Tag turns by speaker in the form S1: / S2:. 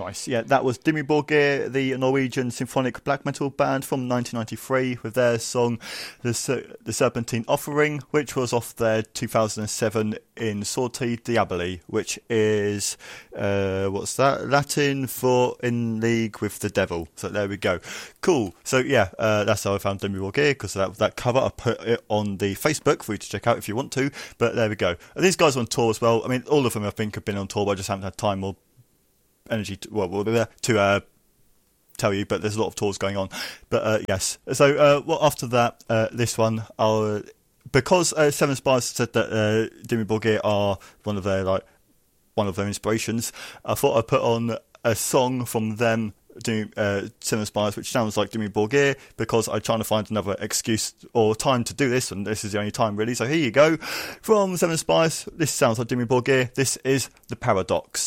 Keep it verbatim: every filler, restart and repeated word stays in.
S1: Spice. Yeah, that was Dimmu Borgir, the Norwegian symphonic black metal band from nineteen ninety-three, with their song The, Ser- the Serpentine Offering, which was off their two thousand seven In Sorti Diaboli, which is, uh, what's that? Latin for In League with the Devil. So there we go. Cool. So yeah, uh, that's how I found Dimmu Borgir, because that, that cover, I put it on the Facebook for you to check out if you want to, but there we go. And these guys are on tour as well. I mean, all of them I think have been on tour, but I just haven't had time or energy to, well, to uh, tell you, but there's a lot of tours going on. But uh, yes, so uh, well, after that, uh, this one, I'll, because uh, Seven Spires said that uh, Dimmu Borgir are one of their like one of their inspirations, I thought I'd put on a song from them doing uh, Seven Spires, which sounds like Dimmu Borgir, because I'm trying to find another excuse or time to do this, and this is the only time really. So here you go, from Seven Spires. This sounds like Dimmu Borgir. This is The Paradox.